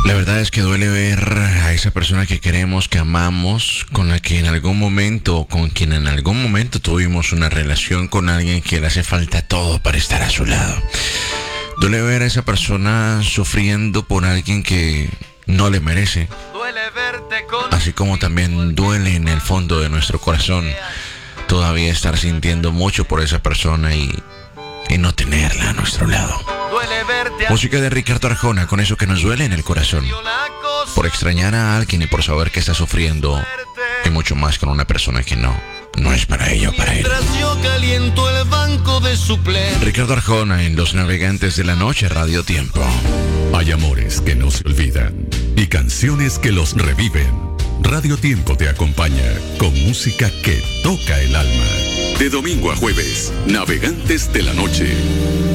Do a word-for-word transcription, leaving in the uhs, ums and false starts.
La verdad es que duele ver a esa persona que queremos, que amamos, con la que en algún momento, o con quien en algún momento tuvimos una relación, con alguien que le hace falta todo para estar a su lado. Duele ver a esa persona sufriendo por alguien que no le merece. Así como también duele en el fondo de nuestro corazón todavía estar sintiendo mucho por esa persona y, y no tenerla a nuestro lado. Música de Ricardo Arjona, con eso que nos duele en el corazón. Por extrañar a alguien y por saber que está sufriendo. Y mucho más con una persona que no, no es para ella o para él. Ricardo Arjona en Los Navegantes de la Noche, Radio Tiempo. Hay amores que no se olvidan y canciones que los reviven. Radio Tiempo te acompaña con música que toca el alma. De domingo a jueves, Navegantes de la Noche.